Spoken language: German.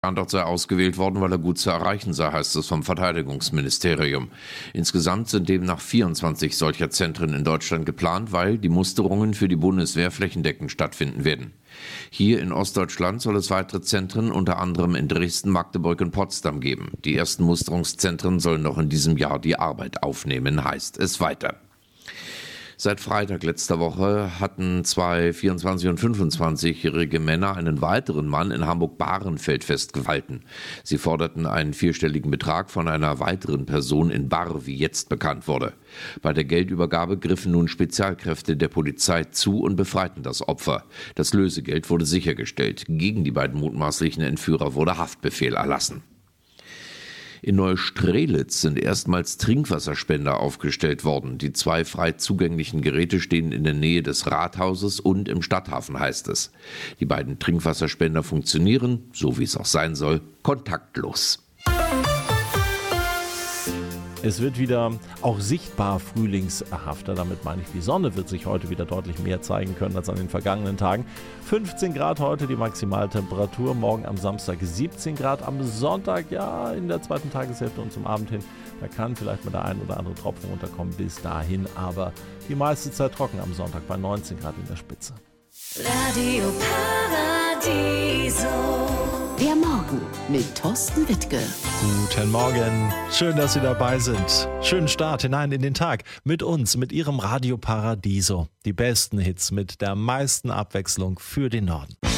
Standort sei ausgewählt worden, weil er gut zu erreichen sei, heißt es vom Verteidigungsministerium. Insgesamt sind demnach 24 solcher Zentren in Deutschland geplant, weil die Musterungen für die Bundeswehr flächendeckend stattfinden werden. Hier in Ostdeutschland soll es weitere Zentren, unter anderem in Dresden, Magdeburg und Potsdam geben. Die ersten Musterungszentren sollen noch in diesem Jahr die Arbeit aufnehmen, heißt es weiter. Seit Freitag letzter Woche hatten zwei 24- und 25-jährige Männer einen weiteren Mann in Hamburg-Bahrenfeld festgehalten. Sie forderten einen vierstelligen Betrag von einer weiteren Person in Barr, wie jetzt bekannt wurde. Bei der Geldübergabe griffen nun Spezialkräfte der Polizei zu und befreiten das Opfer. Das Lösegeld wurde sichergestellt. Gegen die beiden mutmaßlichen Entführer wurde Haftbefehl erlassen. In Neustrelitz sind erstmals Trinkwasserspender aufgestellt worden. Die zwei frei zugänglichen Geräte stehen in der Nähe des Rathauses und im Stadthafen, heißt es. Die beiden Trinkwasserspender funktionieren, so wie es auch sein soll, kontaktlos. Es wird wieder auch sichtbar frühlingshafter. Damit meine ich, die Sonne wird sich heute wieder deutlich mehr zeigen können als an den vergangenen Tagen. 15 Grad heute die Maximaltemperatur, morgen am Samstag 17 Grad, am Sonntag ja in der zweiten Tageshälfte und zum Abend hin. Da kann vielleicht mal der ein oder andere Tropfen runterkommen bis dahin, aber die meiste Zeit trocken am Sonntag bei 19 Grad in der Spitze. Radio Paradiso. Der Morgen mit Thorsten Wittke. Guten Morgen. Schön, dass Sie dabei sind. Schönen Start hinein in den Tag mit uns, mit Ihrem Radio Paradiso. Die besten Hits mit der meisten Abwechslung für den Norden.